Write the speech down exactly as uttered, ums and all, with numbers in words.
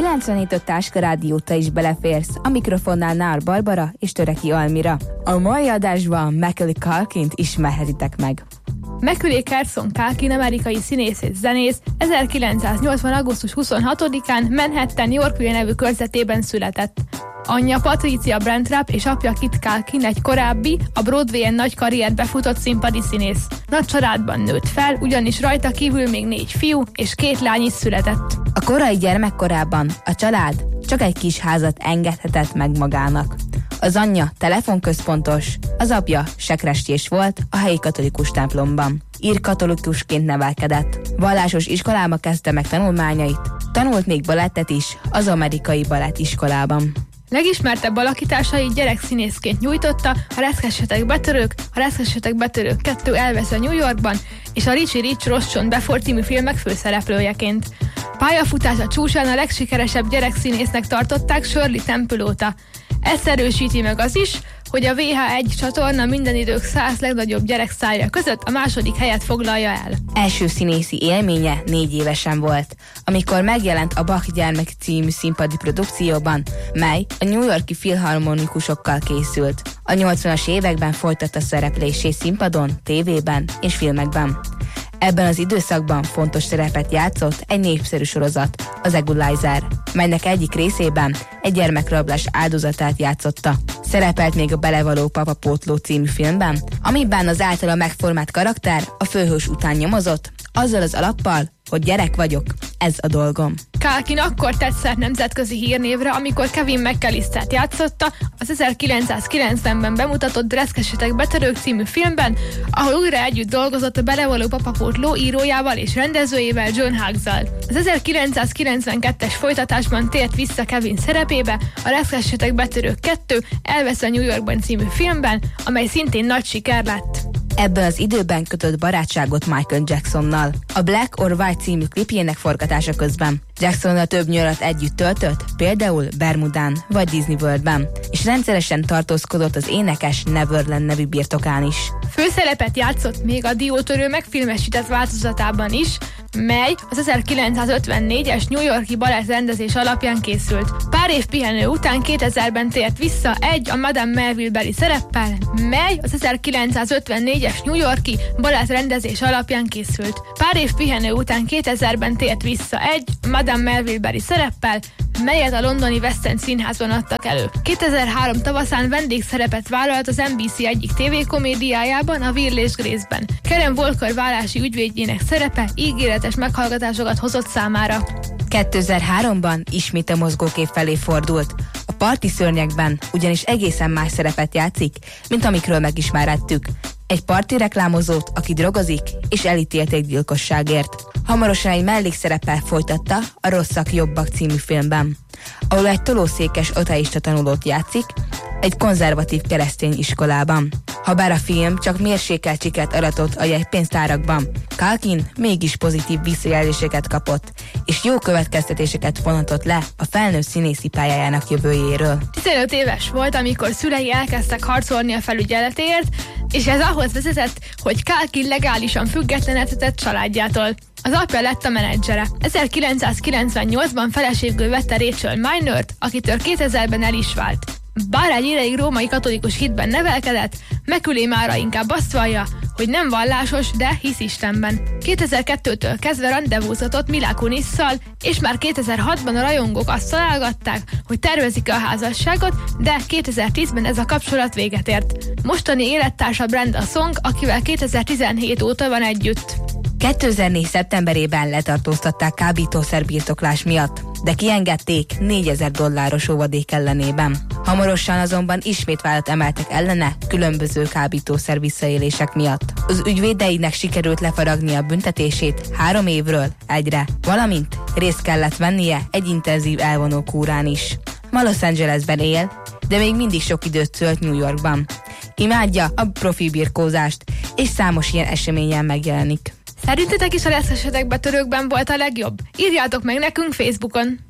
kilencvenhét öt Táska Rádió, te is beleférsz. A mikrofonnál Nár Barbara és Töreki Almira. A mai adásban Macaulay Culkint ismerhetitek meg. Macaulay Culkin Culkin amerikai színész és zenész ezerkilencszáznyolcvan. augusztus huszonhatodikán Manhattan, Yorkville nevű körzetében született. Anyja Patricia Brantrap és apja Kit Culkin egy korábbi, a Broadwayen nagy karriert befutott színpadi színész. Nagy családban nőtt fel, ugyanis rajta kívül még négy fiú és két lány is született. A korai gyermekkorában a család csak egy kis házat engedhetett meg magának. Az anyja telefonközpontos, az apja sekrestyés volt a helyi katolikus templomban. Ír katolikusként nevelkedett. Vallásos iskolába kezdte meg tanulmányait, tanult még balettet is az amerikai balettiskolában. Legismertebb alakításait gyerekszínészként nyújtotta a Reszkessetek betörők, a Reszkessetek betörők kettő elvesz a New Yorkban és a Richie Rich Ross John Before című filmek főszereplőjeként. Pályafutása csúcsán a legsikeresebb gyerekszínésznek tartották Shirley Temple óta. Ezt erősíti meg az is, hogy a vé há egy csatorna minden idők száz legnagyobb gyereksztárja között a második helyet foglalja el. Első színészi élménye négy évesen volt, amikor megjelent a Bach gyermek című színpadi produkcióban, mely a New York-i filharmonikusokkal készült. A nyolcvanas években folytatta szereplését színpadon, tévében és filmekben. Ebben az időszakban fontos szerepet játszott egy népszerű sorozat, az Equalizer, melynek egyik részében egy gyermekrablás áldozatát játszotta. Szerepelt még a Belevaló papapótló című filmben, amiben az általa megformált karakter a főhős után nyomozott, azzal az alappal, hogy gyerek vagyok, ez a dolgom. Culkin akkor tett szert nemzetközi hírnévre, amikor Kevin McAllistert játszotta az ezerkilencszázkilencvenben bemutatott Reszkessetek betörők című filmben, ahol újra együtt dolgozott a Belevaló papapótló írójával és rendezőjével, John Hughes-zal. Az ezerkilencszázkilencvenkettes folytatásban tért vissza Kevin szerepébe a Reszkessetek betörők kettő elvesz a New Yorkban című filmben, amely szintén nagy siker lett. Ebben az időben kötött barátságot Michael Jacksonnal. A Black or White című klipjének forgatása közben. Jacksonnal több nyarat együtt töltött, például Bermudán vagy Disney Worldben, és rendszeresen tartózkodott az énekes Neverland nevű birtokán is. Főszerepet játszott még a Diótörő megfilmesített változatában is, mely az ezerkilencszázötvennégyes New York-i balett rendezés alapján készült. Pár év pihenő után kétezerben tért vissza egy a Madame Melville-beli szereppel, mely az ezerkilencszázötvennégyes New York-i balett rendezés alapján készült. Pár év pihenő után kétezerben tért vissza egy a Madame Melville-beli szereppel, melyet a londoni West End színházban adtak elő. kétezer-három tavaszán vendégszerepet vállalt az en bé cé egyik tévékomédiájában, a Will és Grace-ben. Karen Walker vállási ügyvédjének szerepe ígéretes meghallgatásokat hozott számára. kétezer-háromban ismét a mozgókép felé fordult. A Parti szörnyekben ugyanis egészen más szerepet játszik, mint amikről megismerettük. Egy parti reklámozót, aki drogozik, és elítélték gyilkosságért. Hamarosan egy mellékszereppel folytatta a Rosszak jobbak című filmben, ahol egy tolószékes ateista tanulót játszik, egy konzervatív keresztény iskolában. Habár a film csak mérsékelt sikert aratott a jegypénztárakban, Culkin mégis pozitív visszajelzéseket kapott, és jó következtetéseket vonatott le a felnőtt színészi pályájának jövőjéről. tizenöt éves volt, amikor szülei elkezdtek harcolni a felügyeletért, és ez ahhoz vezetett, hogy Culkin legálisan függetlenedett családjától. Az apja lett a menedzsere. ezerkilencszázkilencvennyolcban feleségül vette Rachel Minert, akitől kétezerben el is vált. Bár egy ideig római katolikus hitben nevelkedett, Macaulay mára inkább azt vallja, hogy nem vallásos, de hisz Istenben. kétezer-kettőtől kezdve rendezvúzhatott Mila Kunisszal, és már kétezer-hatban a rajongók azt találgatták, hogy tervezik a házasságot, de kétezer-tízben ez a kapcsolat véget ért. Mostani élettársa Brenda Song, akivel kétezer-tizenhét óta van együtt. kétezer-négy szeptemberében letartóztatták kábítószerbirtoklás miatt, de kiengedték négyezer dolláros óvadék ellenében. Hamarosan azonban ismét vádat emeltek ellene különböző kábítószer visszaélések miatt. Az ügyvédeinek sikerült lefaragni a büntetését három évről egyre, valamint részt kellett vennie egy intenzív elvonó kúrán is. Ma Los Angelesben él, de még mindig sok időt tölt New Yorkban. Imádja a profi birkózást, és számos ilyen eseményen megjelenik. Szerintetek is a Reszkessetek betörőkben volt a legjobb? Írjátok meg nekünk Facebookon!